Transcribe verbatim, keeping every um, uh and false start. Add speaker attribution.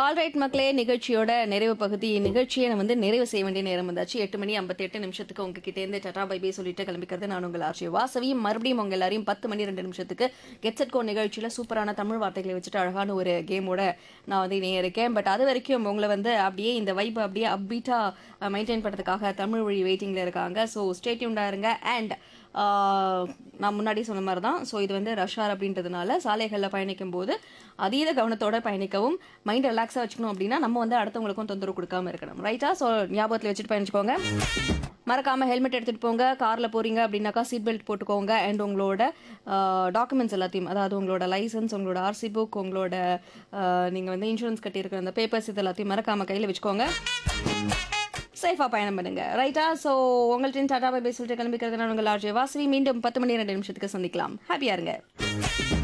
Speaker 1: Alright மக்களே, நிகழ்ச்சியோட நிறைவு பகுதி நிகழ்ச்சியை நம்ம வந்து நிறைவு செய்ய வேண்டிய நேரம் வந்தாச்சு. எட்டு மணி ஐம்பத்தி எட்டு நிமிஷத்துக்கு உங்ககிட்ட இருந்து டாடா பை பை சொல்லிட்டு கிளம்பிக்கிறது நான் உங்கள் ஆர்ஜி வாசவி. மறுபடியும் உங்க எல்லாரையும் பத்து மணி ரெண்டு நிமிஷத்துக்கு கெட் செட் கோ நிகழ்ச்சியில சூப்பரான தமிழ் வார்த்தைகளை வச்சுட்டு அழகான ஒரு கேமோட நான் வந்து இணைய இருக்கேன். பட் அது வரைக்கும் உங்களை வந்து அப்படியே இந்த வைப் அப்படியே அப்பீட்டா மெயின்டைன் பண்ணுறதுக்காக தமிழ் வழி வெயிட்டிங்ல இருக்காங்க. ஸோ ஸ்டேட்யூண்டா இருங்க. அண்ட் நான் முன்னாடி சொன்ன மாதிரி தான். ஸோ இது வந்து ரஷ்ஷார் அப்படின்றதுனால சாலைகளில் பயணிக்கும் போது அதீத கவனத்தோட பயணிக்கவும், மைண்ட் ரிலாக்ஸாக வச்சுக்கணும். அப்படின்னா நம்ம வந்து அடுத்தவங்களுக்கும் தொந்தரவு கொடுக்காம இருக்கணும். ரைட்டா? ஸோ ஞாபகத்தில் வச்சுட்டு பயணிச்சுக்கோங்க. மறக்காம ஹெல்மெட் எடுத்துகிட்டு போங்க. காரில் போகிறீங்க அப்படின்னாக்கா சீட் பெல்ட் போட்டுக்கோங்க. அண்ட் உங்களோட டாக்குமெண்ட்ஸ் எல்லாத்தையும், அதாவது உங்களோட லைசன்ஸ், உங்களோட ஆர்சி புக், உங்களோட நீங்கள் வந்து இன்சூரன்ஸ் கட்டியிருக்கிற அந்த பேப்பர்ஸ் இது எல்லாத்தையும் மறக்காம கையில் வச்சுக்கோங்க. சேஃபாக பயணம் பண்ணுங்க. ரைட்டா? ஸோ உங்கள்கிட்ட டாடா பை பை சொல்லிட்டு கிளம்பிக்கிறது நான் உங்கள் ஆர்ஜே வாசவி. மீண்டும் பத்து மணி ரெண்டு நிமிஷத்துக்கு சந்திக்கலாம். ஹாப்பியா இருங்க.